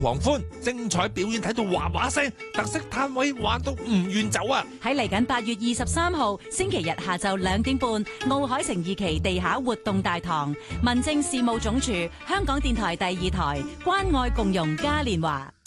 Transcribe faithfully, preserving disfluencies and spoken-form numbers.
黃歡精彩表演睇到嘩嘩聲，特色攤位玩到唔願走啊！ 喺嚟緊八月二十三號星期日下晝兩點半，奧海城二期地下活動大堂，民政事務總署、香港電台第二台關愛共融嘉年華。